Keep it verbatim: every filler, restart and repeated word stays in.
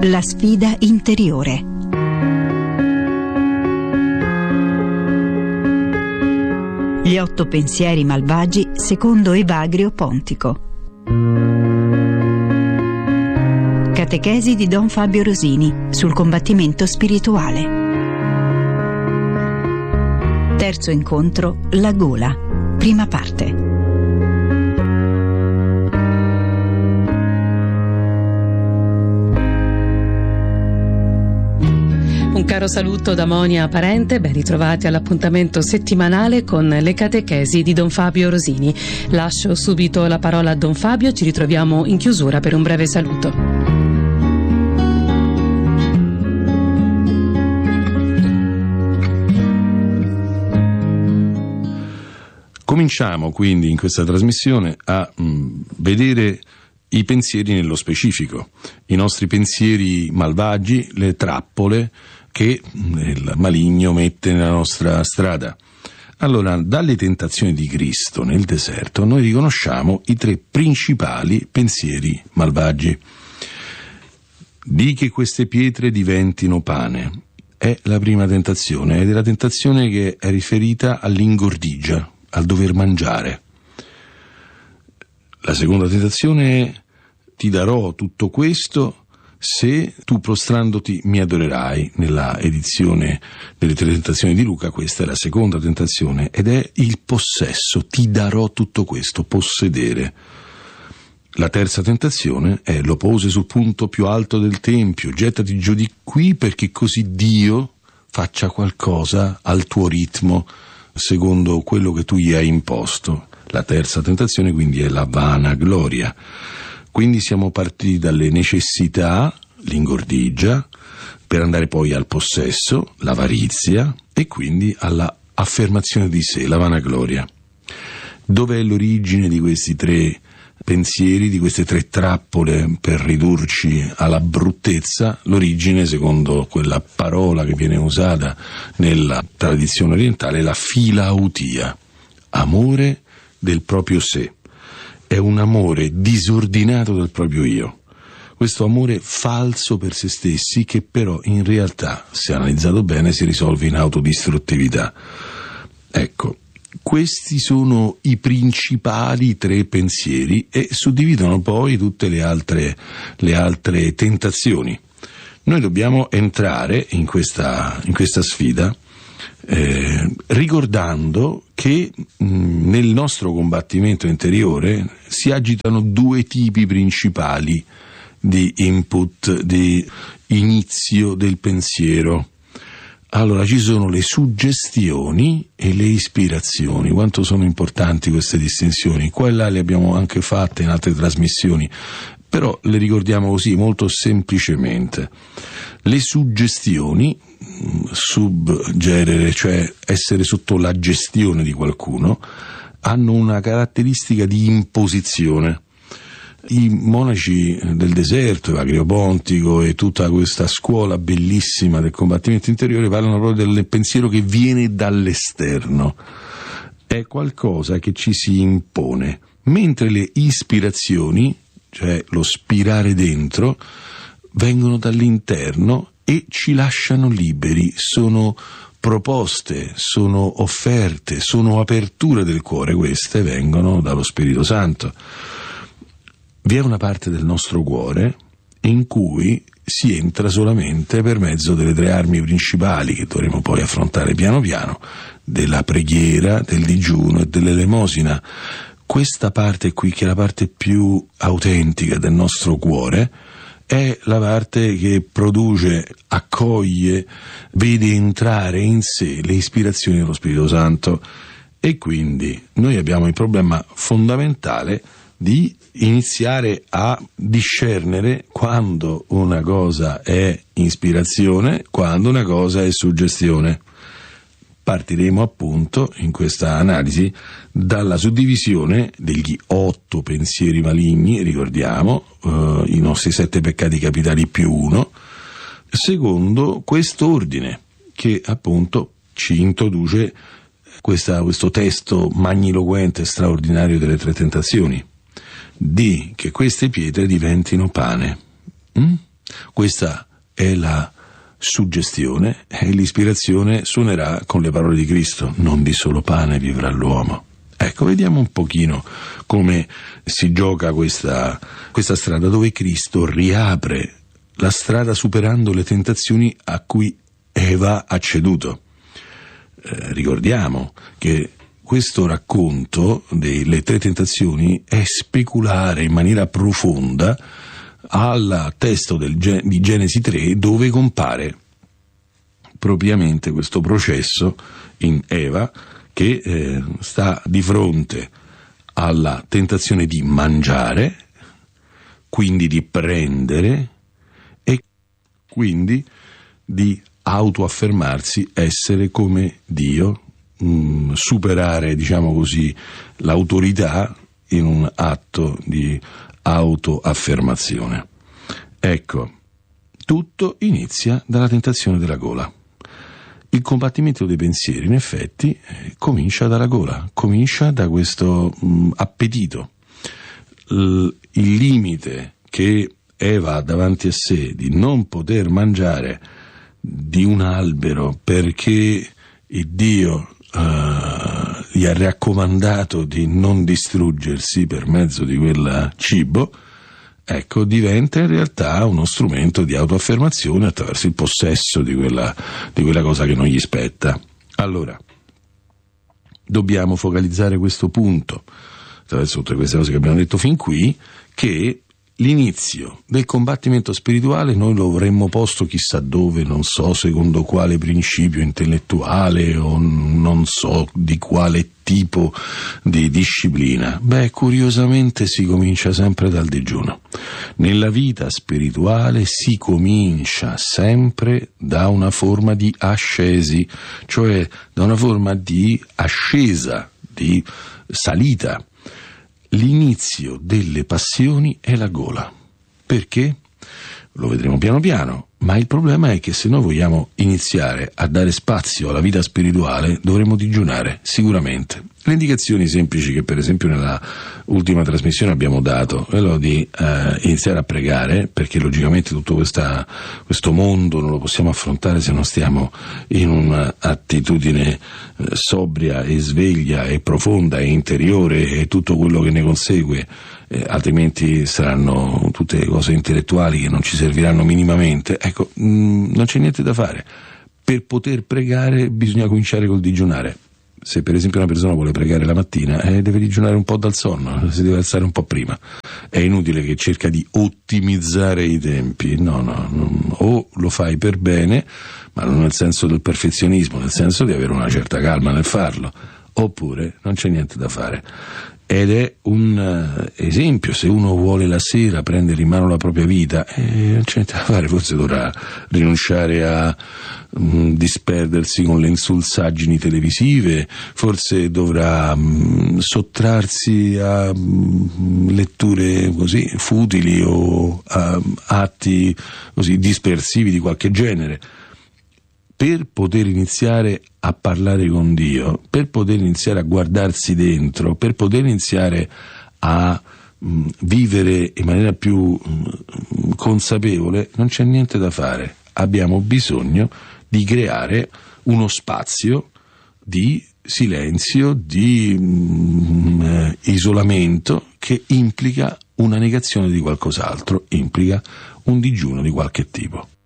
La sfida interiore. Gli otto pensieri malvagi secondo Evagrio Pontico. Catechesi di Don Fabio Rosini sul combattimento spirituale. Terzo incontro, la gola. Prima parte. Un caro saluto da Monia Parente, ben ritrovati all'appuntamento settimanale con le catechesi di Don Fabio Rosini. Lascio subito la parola a Don Fabio, ci ritroviamo in chiusura per un breve saluto. Cominciamo quindi in questa trasmissione a mh, vedere i pensieri nello specifico, i nostri pensieri malvagi, le trappole che il maligno mette nella nostra strada. Allora, dalle tentazioni di Cristo nel deserto noi riconosciamo i tre principali pensieri malvagi. Di che queste pietre diventino pane è la prima tentazione, ed è la tentazione che è riferita all'ingordigia, al dover mangiare. La seconda tentazione è: ti darò tutto questo se tu prostrandoti mi adorerai. Nella edizione delle tre tentazioni di Luca questa è la seconda tentazione, ed è il possesso. Ti darò tutto questo, possedere. La terza tentazione è: lo pose sul punto più alto del tempio, gettati giù di qui perché così Dio faccia qualcosa al tuo ritmo, secondo quello che tu gli hai imposto. La terza tentazione quindi è la vanagloria. Quindi siamo partiti dalle necessità, l'ingordigia, per andare poi al possesso, l'avarizia, e quindi alla affermazione di sé, la vanagloria. Dov'è l'origine di questi tre pensieri, di queste tre trappole per ridurci alla bruttezza? L'origine, secondo quella parola che viene usata nella tradizione orientale, è la filautia, amore del proprio sé. È un amore disordinato del proprio io. Questo amore falso per se stessi, che però in realtà, se analizzato bene, si risolve in autodistruttività. Ecco, questi sono i principali tre pensieri e suddividono poi tutte le altre, le altre tentazioni. Noi dobbiamo entrare in questa, in questa sfida Eh, ricordando che mh, nel nostro combattimento interiore si agitano due tipi principali di input, di inizio del pensiero. Allora, ci sono le suggestioni e le ispirazioni. Quanto sono importanti queste distinzioni? Qua e là le abbiamo anche fatte in altre trasmissioni, però le ricordiamo così molto semplicemente. Le suggestioni, subgerere, cioè essere sotto la gestione di qualcuno, hanno una caratteristica di imposizione. I monaci del deserto, Evagrio Pontico e tutta questa scuola bellissima del combattimento interiore parlano proprio del pensiero che viene dall'esterno. È qualcosa che ci si impone, mentre le ispirazioni, cioè lo spirare dentro, vengono dall'interno e ci lasciano liberi, sono proposte, sono offerte, sono aperture del cuore. Queste vengono dallo Spirito Santo. Vi è una parte del nostro cuore in cui si entra solamente per mezzo delle tre armi principali, che dovremo poi affrontare piano piano, della preghiera, del digiuno e dell'elemosina. Questa parte qui, che è la parte più autentica del nostro cuore, è la parte che produce, accoglie, vede entrare in sé le ispirazioni dello Spirito Santo. E quindi noi abbiamo il problema fondamentale di iniziare a discernere quando una cosa è ispirazione, quando una cosa è suggestione. Partiremo appunto in questa analisi dalla suddivisione degli otto pensieri maligni, ricordiamo, eh, i nostri sette peccati capitali più uno, secondo quest'ordine che appunto ci introduce questa, questo testo magniloquente, straordinario delle tre tentazioni. Di che queste pietre diventino pane. Mm? Questa è la suggestione e l'ispirazione suonerà con le parole di Cristo: non di solo pane vivrà l'uomo. Ecco, vediamo un pochino come si gioca questa, questa strada, dove Cristo riapre la strada superando le tentazioni a cui Eva ha ceduto. Eh, ricordiamo che questo racconto delle tre tentazioni è speculare in maniera profonda al testo del, di Genesi tre, dove compare propriamente questo processo in Eva che eh, sta di fronte alla tentazione di mangiare, quindi di prendere e quindi di autoaffermarsi essere come Dio, mh, superare, diciamo così, l'autorità in un atto di autoaffermazione. Ecco, tutto inizia dalla tentazione della gola. Il combattimento dei pensieri, in effetti, eh, comincia dalla gola, comincia da questo mh, appetito. L- il limite che Eva ha davanti a sé di non poter mangiare di un albero perché il Dio uh, gli ha raccomandato di non distruggersi per mezzo di quel cibo, ecco, diventa in realtà uno strumento di autoaffermazione attraverso il possesso di quella, di quella cosa che non gli spetta. Allora, dobbiamo focalizzare questo punto, attraverso tutte queste cose che abbiamo detto fin qui, che l'inizio del combattimento spirituale noi lo avremmo posto chissà dove, non so secondo quale principio intellettuale o non so di quale tipo di disciplina. Beh, curiosamente si comincia sempre dal digiuno. Nella vita spirituale si comincia sempre da una forma di ascesi, cioè da una forma di ascesa, di salita. L'inizio delle passioni è la gola. Perché? Lo vedremo piano piano, ma il problema è che se noi vogliamo iniziare a dare spazio alla vita spirituale dovremo digiunare, sicuramente. Le indicazioni semplici che per esempio nella ultima trasmissione abbiamo dato, quello di eh, iniziare a pregare, perché logicamente tutto questa, questo mondo non lo possiamo affrontare se non stiamo in un'attitudine eh, sobria e sveglia e profonda e interiore e tutto quello che ne consegue, eh, altrimenti saranno tutte cose intellettuali che non ci serviranno minimamente. Ecco, mh, non c'è niente da fare. Per poter pregare bisogna cominciare col digiunare. Se per esempio una persona vuole pregare la mattina, eh, deve digiunare un po' dal sonno, si deve alzare un po' prima. È inutile che cerca di ottimizzare i tempi, no, no, no, o lo fai per bene, ma non nel senso del perfezionismo, nel senso di avere una certa calma nel farlo, oppure non c'è niente da fare. Ed è un uh, esempio, se uno vuole la sera prendere in mano la propria vita, eh, non c'è niente da fare, forse dovrà rinunciare a um, disperdersi con le insulsaggini televisive, forse dovrà um, sottrarsi a um, letture così futili o a um, atti così dispersivi di qualche genere. Per poter iniziare a parlare con Dio, per poter iniziare a guardarsi dentro, per poter iniziare a mh, vivere in maniera più mh, consapevole, non c'è niente da fare. Abbiamo bisogno di creare uno spazio di silenzio, di mh, eh, isolamento che implica una negazione di qualcos'altro, implica un digiuno di qualche tipo.